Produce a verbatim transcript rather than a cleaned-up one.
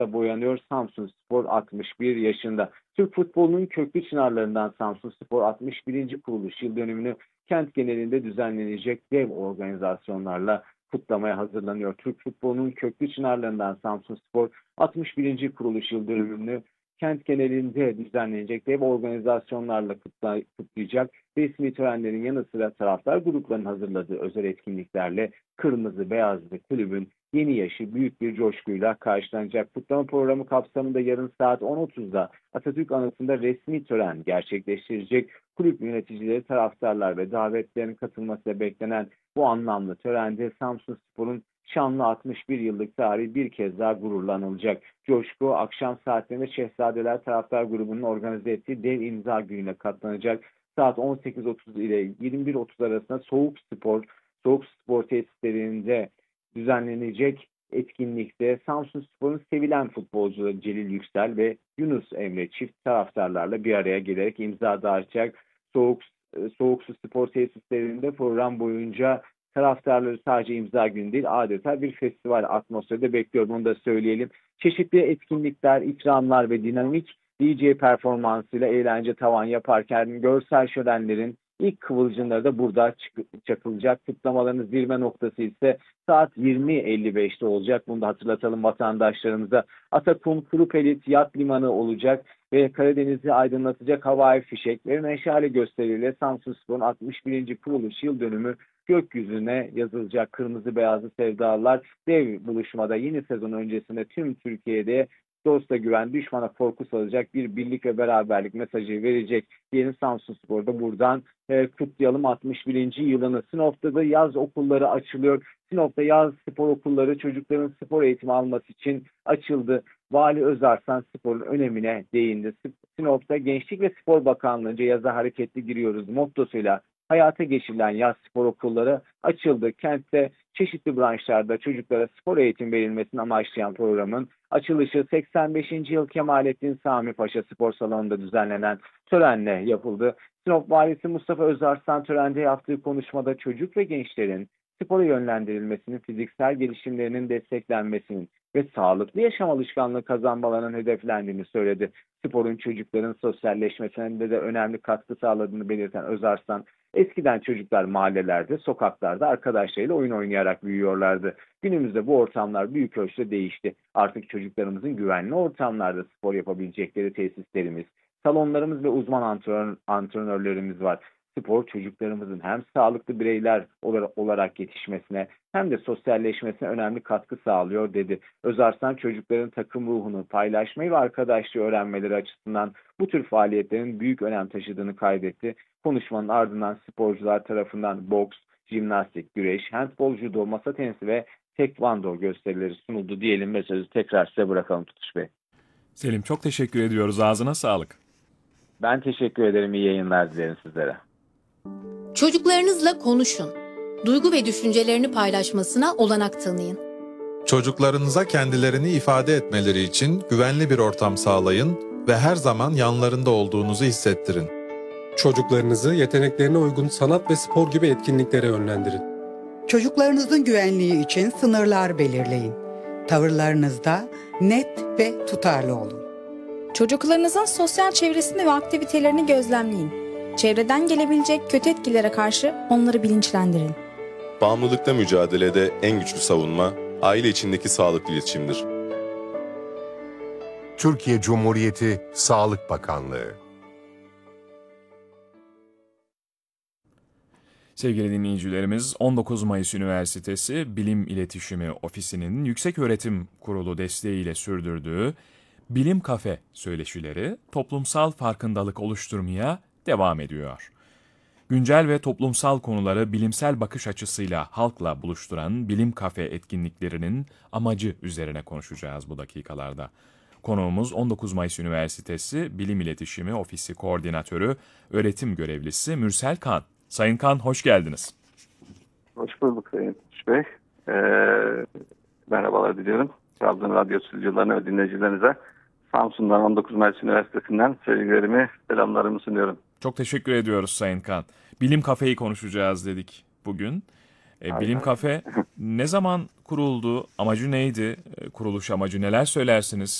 boyanıyor. Samsunspor altmış bir yaşında. Türk futbolunun köklü çınarlarından Samsunspor altmış birinci kuruluş yıl dönümünü kent genelinde düzenlenecek dev organizasyonlarla kutlamaya hazırlanıyor. Türk futbolunun köklü çınarlarından Samsunspor altmış birinci kuruluş yıl dönümünü kent genelinde düzenlenecek dev organizasyonlarla kutla, kutlayacak. Resmi törenlerin yanı sıra taraftar gruplarının hazırladığı özel etkinliklerle Kırmızı Beyazlı kulübün yeni yaşı büyük bir coşkuyla karşılanacak. Kutlama programı kapsamında yarın saat on otuzda Atatürk Anıtı'nda resmi tören gerçekleştirecek. Kulüp yöneticileri, taraftarlar ve davetlilerin katılmasıyla beklenen bu anlamlı törende Samsunspor'un şanlı altmış bir yıllık tarihi bir kez daha gururla anılacak. Coşku akşam saatlerinde Şehzadeler Taraftar Grubu'nun organize ettiği dev imza gününe katlanacak. Saat on sekiz otuz ile yirmi bir otuz arasında Soğuk Spor, Soğuk Spor tesislerinde düzenlenecek etkinlikte Samsunspor'un sevilen futbolcuları Celil Yüksel ve Yunus Emre çift taraftarlarla bir araya gelerek imza dağıtacak. Soğuk Soğuk Su Spor tesislerinde program boyunca taraftarları sadece imza günü değil, adeta bir festival atmosferi de bekliyor. Bunu da söyleyelim. Çeşitli etkinlikler, ikramlar ve dinamik D J performansıyla eğlence tavan yaparken görsel şölenlerin ilk kıvılcımları da burada çakılacak. Kutlamaların zirve noktası ise saat yirmi elli beşte olacak. Bunu da hatırlatalım vatandaşlarımıza. Atakum Kurupelit Yat Limanı olacak ve Karadeniz'i aydınlatacak havai fişek ve meşale gösteriyle Samsunspor'un altmış birinci kuruluş yıl dönümü gökyüzüne yazılacak. Kırmızı beyazlı sevdalılar dev buluşmada yeni sezon öncesinde tüm Türkiye'de dosta güven, düşmana korku salacak bir birlik ve beraberlik mesajı verecek. Yeni Samsunspor'da buradan e, kutlayalım altmış birinci yılını. Sinop'ta da yaz okulları açılıyor. Sinop'ta yaz spor okulları çocukların spor eğitimi alması için açıldı. Vali Özarslan sporun önemine değindi. Sinop'ta Gençlik ve Spor Bakanlığı'nca yaza hareketli giriyoruz mottosuyla hayata geçirilen yaz spor okulları açıldı. Kentte çeşitli branşlarda çocuklara spor eğitim verilmesini amaçlayan programın açılışı seksen beşinci yıl Kemalettin Sami Paşa Spor Salonu'nda düzenlenen törenle yapıldı. Sinop Valisi Mustafa Özarslan törende yaptığı konuşmada çocuk ve gençlerin spora yönlendirilmesinin, fiziksel gelişimlerinin desteklenmesinin ve sağlıklı yaşam alışkanlığı kazanmalarının hedeflendiğini söyledi. Sporun çocukların sosyalleşmesine de önemli katkı sağladığını belirten Özarslan, eskiden çocuklar mahallelerde, sokaklarda arkadaşlarıyla oyun oynayarak büyüyorlardı. Günümüzde bu ortamlar büyük ölçüde değişti. Artık çocuklarımızın güvenli ortamlarda spor yapabilecekleri tesislerimiz, salonlarımız ve uzman antrenör, antrenörlerimiz var. Spor çocuklarımızın hem sağlıklı bireyler olarak yetişmesine hem de sosyalleşmesine önemli katkı sağlıyor dedi. Özarslan çocukların takım ruhunu, paylaşmayı ve arkadaşlığı öğrenmeleri açısından bu tür faaliyetlerin büyük önem taşıdığını kaydetti. Konuşmanın ardından sporcular tarafından boks, jimnastik, güreş, handbol, judo, masa tenisi ve tekvando gösterileri sunuldu diyelim ve sözü tekrar size bırakalım Tutuş Bey. Selim çok teşekkür ediyoruz. Ağzına sağlık. Ben teşekkür ederim. İyi yayınlar dilerim sizlere. Çocuklarınızla konuşun. Duygu ve düşüncelerini paylaşmasına olanak tanıyın. Çocuklarınıza kendilerini ifade etmeleri için güvenli bir ortam sağlayın ve her zaman yanlarında olduğunuzu hissettirin. Çocuklarınızı yeteneklerine uygun sanat ve spor gibi etkinliklere yönlendirin. Çocuklarınızın güvenliği için sınırlar belirleyin. Tavırlarınızda net ve tutarlı olun. Çocuklarınızın sosyal çevresini ve aktivitelerini gözlemleyin. Çevreden gelebilecek kötü etkilere karşı onları bilinçlendirin. Bağımlılıkla mücadelede en güçlü savunma, aile içindeki sağlıklı iletişimdir. Türkiye Cumhuriyeti Sağlık Bakanlığı. Sevgili dinleyicilerimiz, on dokuz Mayıs Üniversitesi Bilim İletişimi Ofisi'nin Yükseköğretim Kurulu desteğiyle sürdürdüğü Bilim Kafe söyleşileri toplumsal farkındalık oluşturmaya devam ediyor. Güncel ve toplumsal konuları bilimsel bakış açısıyla halkla buluşturan Bilim Kafe etkinliklerinin amacı üzerine konuşacağız bu dakikalarda. Konuğumuz on dokuz Mayıs Üniversitesi Bilim İletişimi Ofisi Koordinatörü, öğretim görevlisi Mürsel Kan. Sayın Kan, hoş geldiniz. Hoş bulduk Sayın Tutuş Bey. Ee, merhabalar diliyorum. Trabzon Radyo stüdyolarına ve dinleyicilerinize Samsun'dan on dokuz Mayıs Üniversitesi'nden sevgilerimi, selamlarımı sunuyorum. Çok teşekkür ediyoruz Sayın Kan. Bilim Kafe'yi konuşacağız dedik bugün. E, Bilim Kafe ne zaman kuruldu? Amacı neydi? E, kuruluş amacı neler söylersiniz?